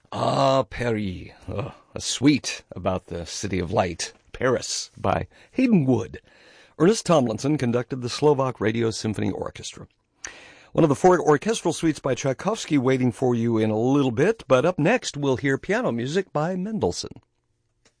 Ah, Paris, a suite about the city of light, Paris, by Hayden Wood. Ernest Tomlinson conducted the Slovak Radio Symphony Orchestra. One of the four orchestral suites by Tchaikovsky waiting for you in a little bit, but up next we'll hear piano music by Mendelssohn.